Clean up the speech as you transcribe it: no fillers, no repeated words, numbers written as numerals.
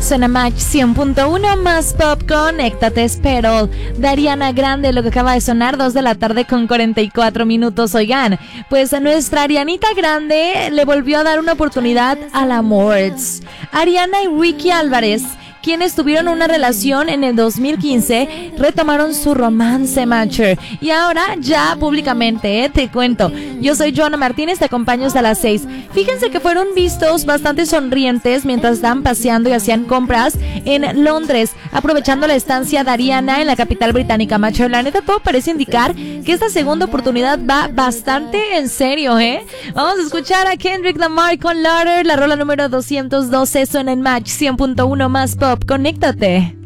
Suena Match 100.1 más pop, conéctate, espero. De Ariana Grande, lo que acaba de sonar, 2 de la tarde con 44 minutos. Oigan, pues a nuestra Arianita Grande le volvió a dar una oportunidad al amor. Ariana y Ricky Álvarez, quienes tuvieron una relación en el 2015, retomaron su romance, Matcher. Y ahora ya públicamente, te cuento. Yo soy Joana Martínez, te acompaño hasta las 6. Fíjense que fueron vistos bastante sonrientes mientras estaban paseando y hacían compras en Londres, aprovechando la estancia de Ariana en la capital británica, Matcher. La neta, todo parece indicar que esta segunda oportunidad va bastante en serio, ¿eh? Vamos a escuchar a Kendrick Lamar con Louder, la rola número 212, suena en Match 100.1 más pop. Conéctate.